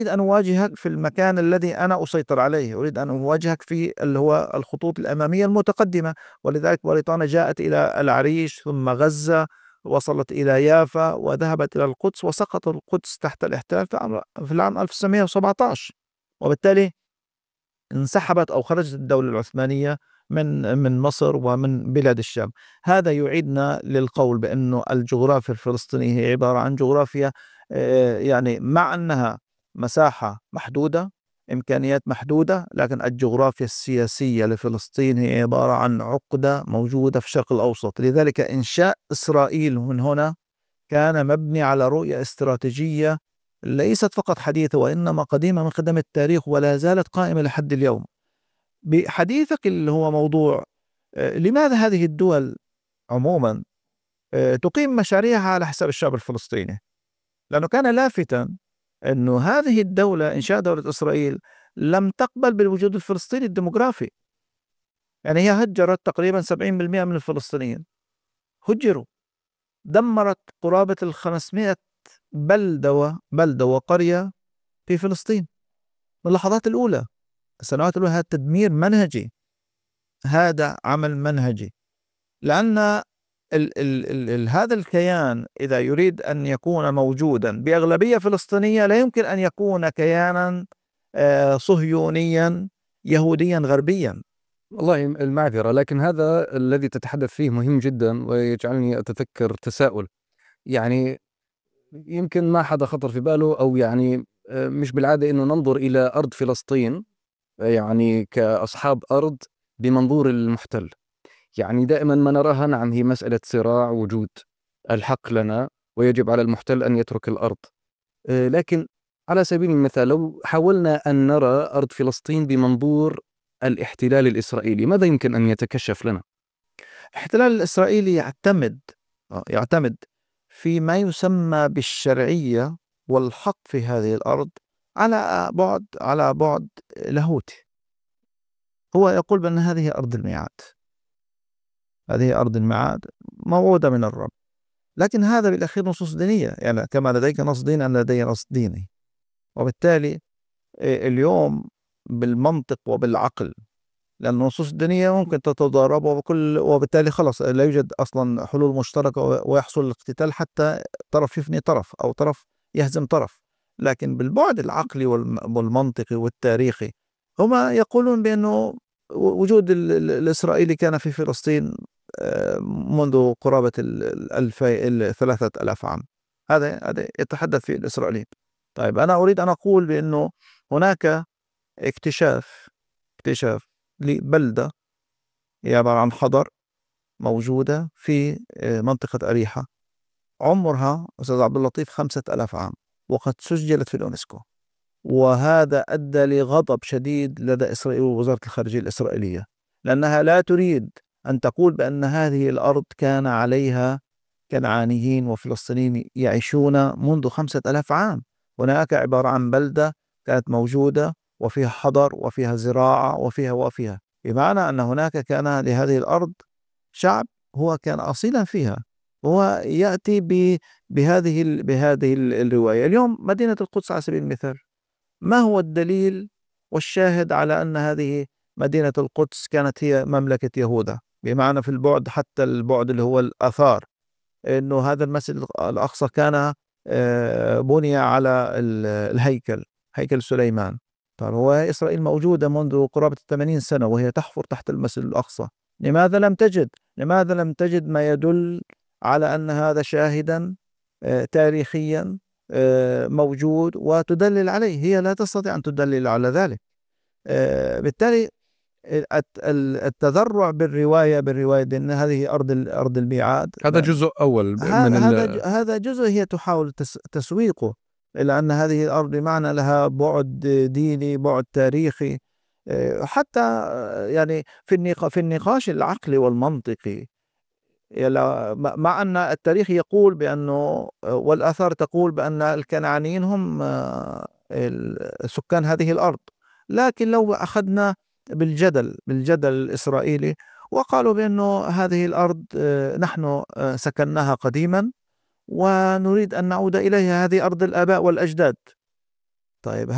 أن أواجهك في المكان الذي أنا أسيطر عليه، أريد أن أواجهك في اللي هو الخطوط الأمامية المتقدمة. ولذلك بريطانيا جاءت إلى العريش ثم غزة، وصلت إلى يافا وذهبت إلى القدس، وسقط القدس تحت الاحتلال في العام 1917. وبالتالي انسحبت أو خرجت الدولة العثمانية من مصر ومن بلاد الشام. هذا يعيدنا للقول بأنه الجغرافيا الفلسطينية هي عبارة عن جغرافيا، يعني مع أنها مساحة محدودة، إمكانيات محدودة، لكن الجغرافيا السياسية لفلسطين هي عبارة عن عقدة موجودة في الشرق الأوسط. لذلك إنشاء إسرائيل من هنا كان مبني على رؤية استراتيجية ليست فقط حديثة، وإنما قديمة من قدم التاريخ، ولا زالت قائمة لحد اليوم. بحديثك اللي هو موضوع لماذا هذه الدول عموما تقيم مشاريعها على حساب الشعب الفلسطيني؟ لأنه كان لافتا أنه هذه الدولة، إنشاء دولة إسرائيل، لم تقبل بالوجود الفلسطيني الديموغرافي. يعني هي هجرت تقريبا 70% من الفلسطينيين، هجروا، دمرت قرابة 500 بلدة وقرية في فلسطين من اللحظات الأولى، السنوات الأولى. هذا تدمير منهجي، هذا عمل منهجي. لأن هذا الكيان إذا يريد أن يكون موجودا بأغلبية فلسطينية، لا يمكن أن يكون كيانا صهيونيا يهوديا غربيا. والله المعذرة، لكن هذا الذي تتحدث فيه مهم جدا ويجعلني أتذكر تساؤل. يعني يمكن ما حدا خطر في باله، أو يعني مش بالعادة إنه ننظر إلى أرض فلسطين يعني كأصحاب أرض بمنظور المحتل. يعني دائما ما نراها، نعم، هي مسألة صراع وجود الحق لنا، ويجب على المحتل أن يترك الأرض. لكن على سبيل المثال، لو حاولنا أن نرى أرض فلسطين بمنظور الاحتلال الإسرائيلي، ماذا يمكن أن يتكشف لنا؟ الاحتلال الإسرائيلي يعتمد في ما يسمى بالشرعية والحق في هذه الأرض على بعد لاهوتي. هو يقول بأن هذه أرض الميعاد، هذه أرض الميعاد موعودة من الرب. لكن هذا بالأخير نصوص دينية، يعني كما لديك نص ديني أنا لدي نص ديني. وبالتالي اليوم بالمنطق وبالعقل، لأن النصوص الدينية ممكن تتضارب، وبالتالي خلص لا يوجد أصلا حلول مشتركة، ويحصل الاقتتال حتى طرف يفني طرف أو طرف يهزم طرف. لكن بالبعد العقلي والمنطقي والتاريخي، هما يقولون بأنه وجود الإسرائيلي كان في فلسطين منذ قرابة 3000 عام. هذا يتحدث فيه الإسرائيليين. طيب أنا أريد أن أقول بأنه هناك اكتشاف لبلدة هي عبارة عن حضر موجودة في منطقة أريحة، عمرها أستاذ عبد اللطيف 5000 عام، وقد سجلت في اليونسكو. وهذا أدى لغضب شديد لدى إسرائيل ووزارة الخارجية الإسرائيلية، لأنها لا تريد أن تقول بأن هذه الأرض كان عليها كنعانيين وفلسطينيين يعيشون منذ 5000 عام. هناك عبارة عن بلدة كانت موجودة، وفيها حضر وفيها زراعة وفيها، بمعنى أن هناك كان لهذه الأرض شعب هو كان أصيلا فيها. هو يأتي بهذه الرواية. اليوم مدينة القدس على سبيل المثال، ما هو الدليل والشاهد على أن هذه مدينة القدس كانت هي مملكة يهوذا؟ بمعنى في البعد، حتى البعد اللي هو الآثار، أنه هذا المسجد الأقصى كان بني على الهيكل، هيكل سليمان. طيب هو إسرائيل موجودة منذ قرابة 80 سنة وهي تحفر تحت المسجد الأقصى. لماذا لم تجد ما يدل على أن هذا شاهدا تاريخيا موجود وتدلل عليه؟ هي لا تستطيع أن تدلل على ذلك. بالتالي التذرع بالرواية بأن هذه أرض الميعاد، هذا جزء أول من هذا جزء هي تحاول تسويقه، إلى أن هذه الأرض بمعنى لها بعد ديني، بعد تاريخي. حتى يعني في النقاش العقلي والمنطقي، مع أن التاريخ يقول بأنه والآثار تقول بأن الكنعانيين هم سكان هذه الأرض. لكن لو أخذنا بالجدل الإسرائيلي، وقالوا بأنه هذه الأرض نحن سكناها قديما ونريد أن نعود إليها، هذه أرض الآباء والأجداد. طيب